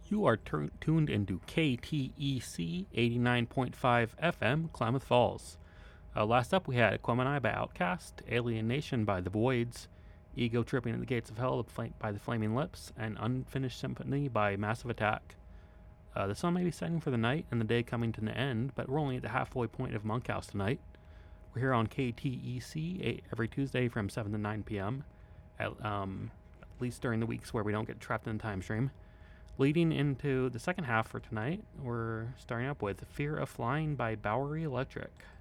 You are tuned into KTEC 89.5 FM, Klamath Falls. Last up, we had Aquemini by Outcast, Alienation by The Voids, Ego Tripping at the Gates of Hell by The Flaming Lips, and Unfinished Symphony by Massive Attack. The sun may be setting for the night and the day coming to an end, but we're only at the halfway point of Monkhouse tonight. We're here on KTEC every Tuesday from 7 to 9 p.m., at least during the weeks where we don't get trapped in the time stream. Leading into the second half for tonight, we're starting up with Fear of Flying by Bowery Electric.